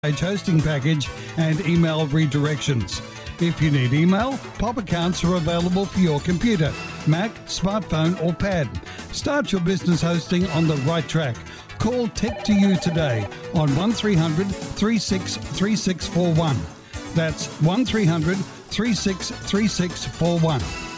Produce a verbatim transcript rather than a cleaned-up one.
hosting package and email redirections. If you need email, pop accounts are available for your computer, Mac, smartphone or pad. Start your business hosting on the right track. Call Tech to You today on one three hundred, three six three six four one. That's one three hundred, three six three six four one.